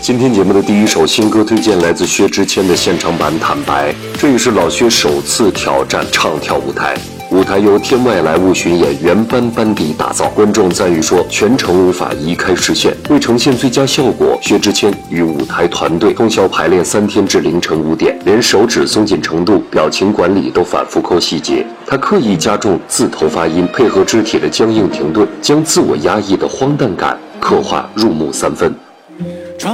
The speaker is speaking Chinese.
今天节目的第一首新歌推荐来自薛之谦的现场版《坦白》，这也是老薛首次挑战唱跳舞台。舞台由天外来物巡演原班班底打造，观众赞誉说全程无法移开视线。为呈现最佳效果，薛之谦与舞台团队通宵排练3天至凌晨5点，连手指松紧程度、表情管理都反复抠细节。他刻意加重字头发音，配合肢体的僵硬停顿，将自我压抑的荒诞感刻画入木3分。